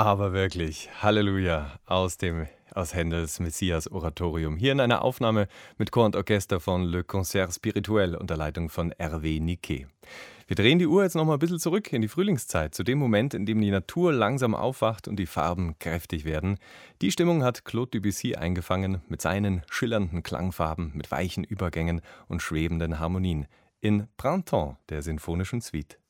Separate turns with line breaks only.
Aber wirklich, Halleluja, aus Händels Messias-Oratorium. Hier in einer Aufnahme mit Chor und Orchester von Le Concert Spirituel unter Leitung von Hervé Niquet. Wir drehen die Uhr jetzt noch mal ein bisschen zurück in die Frühlingszeit, zu dem Moment, in dem die Natur langsam aufwacht und die Farben kräftig werden. Die Stimmung hat Claude Debussy eingefangen mit seinen schillernden Klangfarben, mit weichen Übergängen und schwebenden Harmonien in Printemps, der sinfonischen Suite.